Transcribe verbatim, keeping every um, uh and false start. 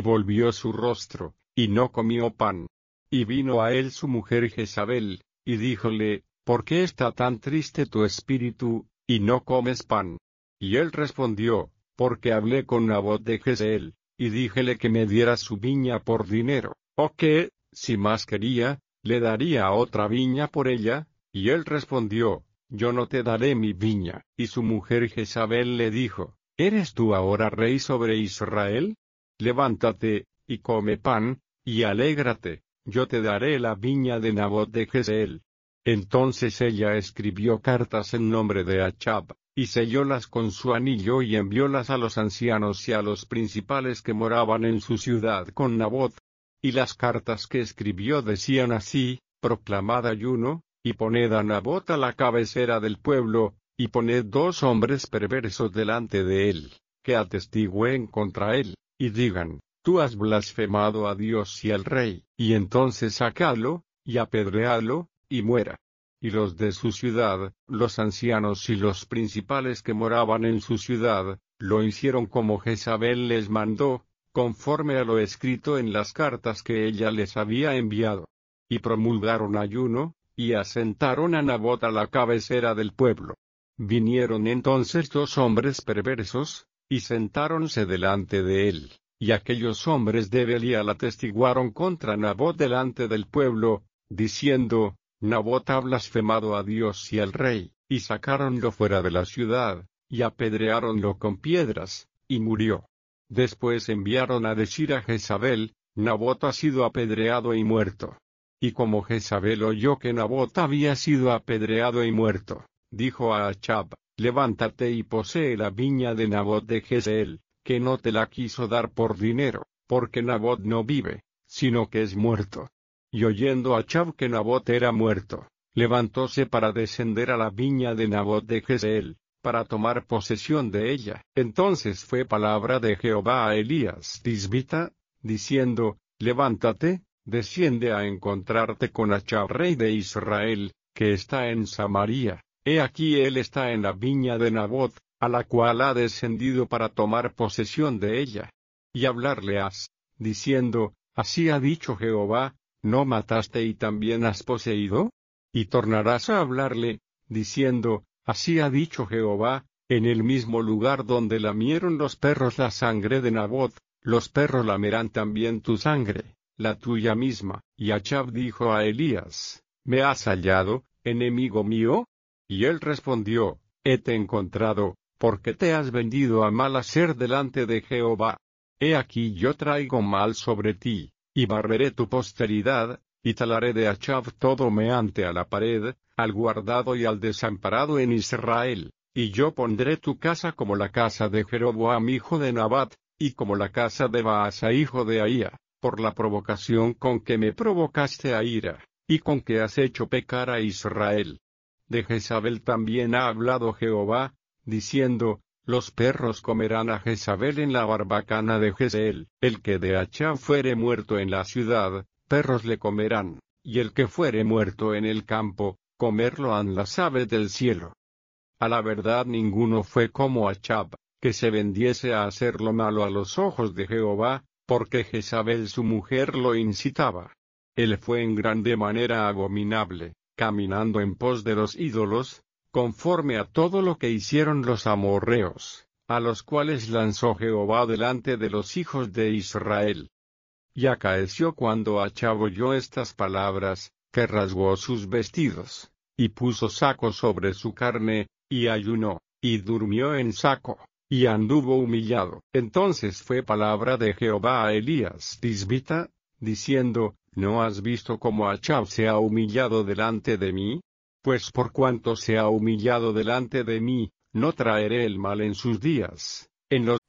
volvió su rostro, y no comió pan. Y vino a él su mujer Jezabel, y díjole, ¿por qué está tan triste tu espíritu, y no comes pan? Y él respondió, porque hablé con Nabot de Jezreel, y díjele que me diera su viña por dinero, o que, si más quería, le daría otra viña por ella. Y él respondió, yo no te daré mi viña. Y su mujer Jezabel le dijo, ¿eres tú ahora rey sobre Israel? Levántate, y come pan, y alégrate, yo te daré la viña de Nabot de Jezreel. Entonces ella escribió cartas en nombre de Achab, y sellólas con su anillo y enviólas a los ancianos y a los principales que moraban en su ciudad con Nabot. Y las cartas que escribió decían así, proclamad ayuno, y poned a Nabot a la cabecera del pueblo, y poned dos hombres perversos delante de él, que atestigüen contra él, y digan, tú has blasfemado a Dios y al rey, y entonces sacadlo, y apedreadlo, y muera. Y los de su ciudad, los ancianos y los principales que moraban en su ciudad, lo hicieron como Jezabel les mandó, conforme a lo escrito en las cartas que ella les había enviado. Y promulgaron ayuno, y asentaron a Nabot a la cabecera del pueblo. Vinieron entonces dos hombres perversos, y sentáronse delante de él, y aquellos hombres de Belial atestiguaron contra Nabot delante del pueblo, diciendo, Nabot ha blasfemado a Dios y al rey, y sacáronlo fuera de la ciudad, y apedreáronlo con piedras, y murió. Después enviaron a decir a Jezabel, Nabot ha sido apedreado y muerto. Y como Jezabel oyó que Nabot había sido apedreado y muerto, dijo a Achab, levántate y posee la viña de Nabot de Jezreel, que no te la quiso dar por dinero, porque Nabot no vive, sino que es muerto. Y oyendo Achab que Nabot era muerto, levantóse para descender a la viña de Nabot de Jezreel, para tomar posesión de ella. Entonces fue palabra de Jehová a Elías Tisbita, diciendo, levántate, desciende a encontrarte con Achab rey de Israel, que está en Samaria. He aquí él está en la viña de Nabot, a la cual ha descendido para tomar posesión de ella. Y hablarle has, diciendo, así ha dicho Jehová, ¿no mataste y también has poseído? Y tornarás a hablarle, diciendo, así ha dicho Jehová, en el mismo lugar donde lamieron los perros la sangre de Nabot, los perros lamerán también tu sangre, la tuya misma. Y Achab dijo a Elías, ¿me has hallado, enemigo mío? Y él respondió, hete encontrado, porque te has vendido a mal hacer delante de Jehová. He aquí yo traigo mal sobre ti, y barreré tu posteridad, y talaré de Achab todo meante a la pared, al guardado y al desamparado en Israel, y yo pondré tu casa como la casa de Jeroboam hijo de Nabat, y como la casa de Baasa hijo de Ahía, por la provocación con que me provocaste a ira, y con que has hecho pecar a Israel. De Jezabel también ha hablado Jehová, diciendo, los perros comerán a Jezabel en la barbacana de Jezreel. El que de Achab fuere muerto en la ciudad, perros le comerán, y el que fuere muerto en el campo, comerlo han las aves del cielo. A la verdad ninguno fue como Achab, que se vendiese a hacer lo malo a los ojos de Jehová, porque Jezabel su mujer lo incitaba. Él fue en grande manera abominable, caminando en pos de los ídolos, conforme a todo lo que hicieron los amorreos, a los cuales lanzó Jehová delante de los hijos de Israel. Y acaeció cuando Achab oyó estas palabras, que rasgó sus vestidos, y puso saco sobre su carne, y ayunó, y durmió en saco, y anduvo humillado. Entonces fue palabra de Jehová a Elías Tisbita, diciendo, ¿no has visto cómo Achab se ha humillado delante de mí? Pues por cuanto se ha humillado delante de mí, no traeré el mal en sus días, en los